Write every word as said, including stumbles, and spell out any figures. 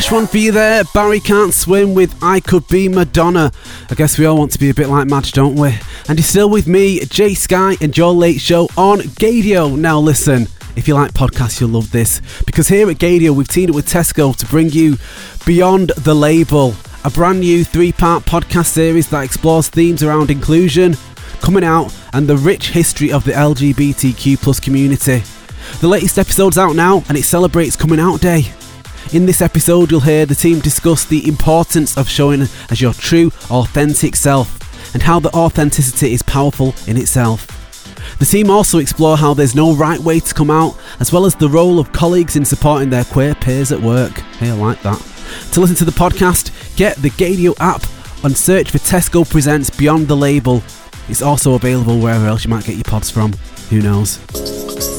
One for you there, Barry Can't Swim with I Could Be Madonna. I guess we all want to be a bit like Madge, don't we? And you're still with me, Jay Sky, and your late show on Gadio. Now listen, if you like podcasts, you'll love this, because here at Gadio we've teamed up with Tesco to bring you Beyond the Label, a brand new three-part podcast series that explores themes around inclusion, coming out, and the rich history of the L G B T Q plus community. The latest episode's out now, and it celebrates Coming Out Day. In this episode, you'll hear the team discuss the importance of showing as your true, authentic self, and how the authenticity is powerful in itself. The team also explore how there's no right way to come out, as well as the role of colleagues in supporting their queer peers at work. Hey, I like that. To listen to the podcast, get the Gadio app and search for Tesco Presents Beyond the Label. It's also available wherever else you might get your pods from. Who knows?